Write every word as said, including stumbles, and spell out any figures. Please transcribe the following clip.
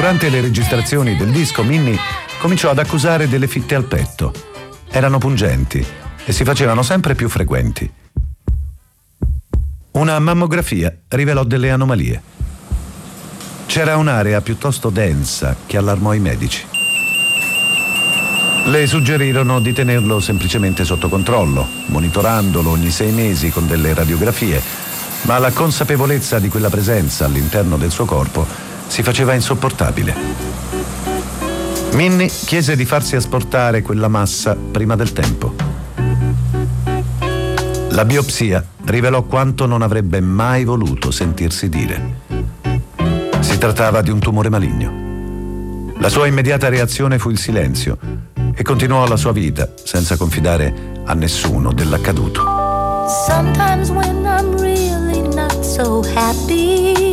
Durante le registrazioni del disco, Minnie cominciò ad accusare delle fitte al petto. Erano pungenti e si facevano sempre più frequenti. Una mammografia rivelò delle anomalie. C'era un'area piuttosto densa che allarmò i medici. Le suggerirono di tenerlo semplicemente sotto controllo, monitorandolo ogni sei mesi con delle radiografie, ma la consapevolezza di quella presenza all'interno del suo corpo si faceva insopportabile. Minnie chiese di farsi asportare quella massa prima del tempo. La biopsia rivelò quanto non avrebbe mai voluto sentirsi dire. Si trattava di un tumore maligno. La sua immediata reazione fu il silenzio e continuò la sua vita senza confidare a nessuno dell'accaduto. Sometimes when I'm really not so happy,